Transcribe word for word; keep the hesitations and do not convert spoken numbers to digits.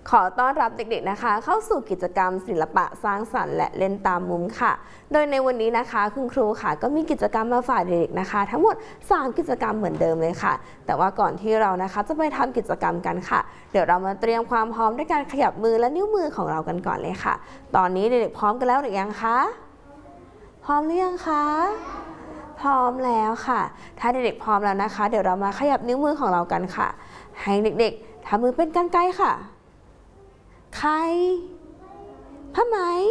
ขอต้อนรับเด็กๆนะคะเข้าสู่กิจกรรมศิลปะสร้างสรรค์และเล่นตามมุมค่ะโดยในวันนี้นะคะคุณครูค่ะก็มีกิจกรรมมาฝากเด็กๆนะคะทั้งหมดสามกิจกรรมเหมือนเดิมเลยค่ะแต่ว่าก่อนที่เรานะคะจะไปทำกิจกรรมกันค่ะเดี๋ยวเรามาเตรียมความพร้อมด้วยการขยับมือและนิ้วมือของเรากันก่อนเลยค่ะตอนนี้เด็กๆพร้อมกันแล้วหรือยังคะพร้อมหรือยังคะพร้อมแล้วค่ะถ้าเด็กๆพร้อมแล้วนะคะเดี๋ยวเรามาขยับนิ้วมือของเรากันค่ะให้เด็กๆทำมือเป็นกรรไกรค่ะไข่ผ้าไหม